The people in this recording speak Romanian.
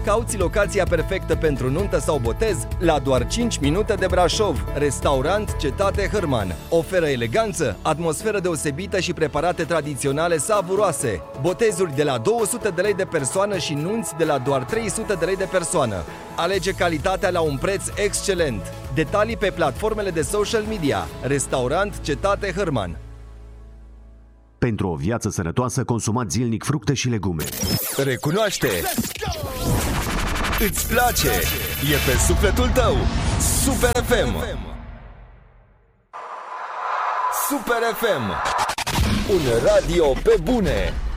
Cauți locația perfectă pentru nuntă sau botez? La doar 5 minute de Brașov, restaurant Cetate Hârman. Oferă eleganță, atmosferă deosebită și preparate tradiționale savuroase. Botezuri de la 200 de lei de persoană și nunți de la doar 300 de lei de persoană. Alege calitatea la un preț excelent. Detalii pe platformele de social media. Restaurant Cetate Hârman. Pentru o viață sănătoasă, consumați zilnic fructe și legume. Recunoaște! Îți place! E pe sufletul tău! Super FM! Super FM! Un radio pe bune!